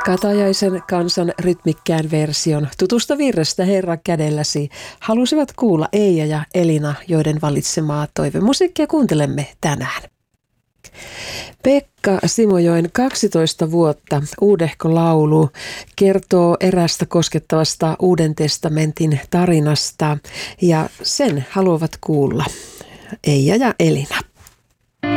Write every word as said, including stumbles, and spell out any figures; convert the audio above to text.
Katajaisen kansan rytmikkään version tutusta virrestä Herra kädelläsi halusivat kuulla Eija ja Elina, joiden valitsemaa toivemusiikkia kuuntelemme tänään. Pekka Simojoen kaksitoista vuotta uudehko laulu kertoo erästä koskettavasta Uuden testamentin tarinasta ja sen haluavat kuulla Eija ja Elina.